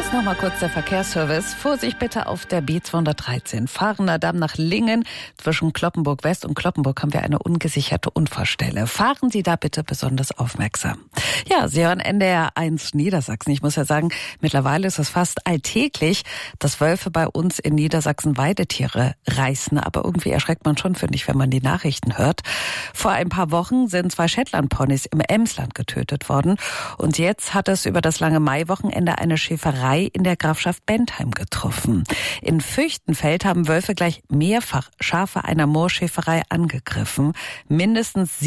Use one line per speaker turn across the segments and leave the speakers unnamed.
Jetzt noch mal kurz der Verkehrsservice. Vorsicht bitte auf der B213. Fahrender Damm nach Lingen. Zwischen Cloppenburg West und Cloppenburg haben wir eine ungesicherte Unfallstelle. Fahren Sie da bitte besonders aufmerksam. Ja, Sie hören NDR 1 Niedersachsen. Ich muss ja sagen, mittlerweile ist es fast alltäglich, dass Wölfe bei uns in Niedersachsen Weidetiere reißen. Aber irgendwie erschreckt man schon, finde ich, wenn man die Nachrichten hört. Vor ein paar Wochen sind 2 Shetland-Ponys im Emsland getötet worden. Und jetzt hat es über das lange Maiwochenende eine Schäferei in der Grafschaft Bentheim getroffen. In Fürchtenfeld haben Wölfe gleich mehrfach Schafe einer Moorschäferei angegriffen. Mindestens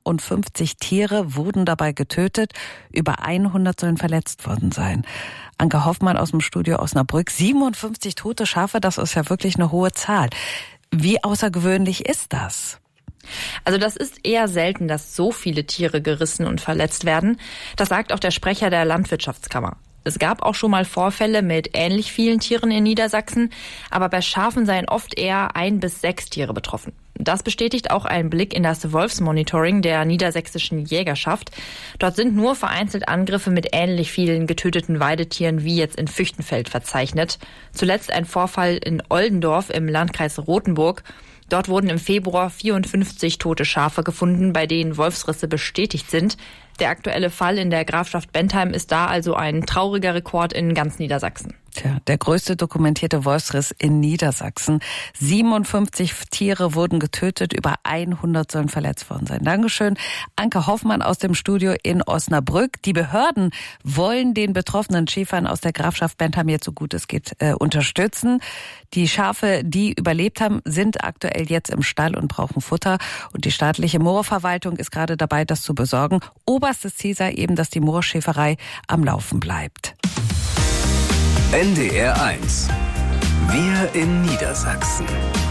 57 Tiere wurden dabei getötet. Über 100 sollen verletzt worden sein. Anke Hoffmann aus dem Studio Osnabrück. 57 tote Schafe, das ist ja wirklich eine hohe Zahl. Wie außergewöhnlich ist das?
Also das ist eher selten, dass so viele Tiere gerissen und verletzt werden. Das sagt auch der Sprecher der Landwirtschaftskammer. Es gab auch schon mal Vorfälle mit ähnlich vielen Tieren in Niedersachsen, aber bei Schafen seien oft eher 1 bis 6 Tiere betroffen. Das bestätigt auch ein Blick in das Wolfsmonitoring der niedersächsischen Jägerschaft. Dort sind nur vereinzelt Angriffe mit ähnlich vielen getöteten Weidetieren wie jetzt in Fürchtenfeld verzeichnet. Zuletzt ein Vorfall in Oldendorf im Landkreis Rothenburg. Dort wurden im Februar 54 tote Schafe gefunden, bei denen Wolfsrisse bestätigt sind. Der aktuelle Fall in der Grafschaft Bentheim ist da also ein trauriger Rekord in ganz Niedersachsen.
Tja, der größte dokumentierte Wolfsriss in Niedersachsen. 57 Tiere wurden getötet, über 100 sollen verletzt worden sein. Dankeschön, Anke Hoffmann aus dem Studio in Osnabrück. Die Behörden wollen den betroffenen Schäfern aus der Grafschaft Bentheim jetzt so gut es geht unterstützen. Die Schafe, die überlebt haben, sind aktuell jetzt im Stall und brauchen Futter. Und die staatliche Moorverwaltung ist gerade dabei, das zu besorgen. Oberstes Ziel sei eben, dass die Moorschäferei am Laufen bleibt.
NDR 1. Wir in Niedersachsen.